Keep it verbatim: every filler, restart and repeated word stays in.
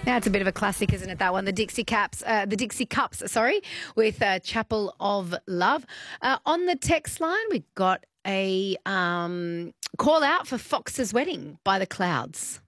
Now it's a bit of a classic, isn't it, that one? The Dixie Caps, uh, the Dixie Cups, sorry, with uh, Chapel of Love. Uh, on the text line, we've got a um, call out for Fox's Wedding by The Clouds.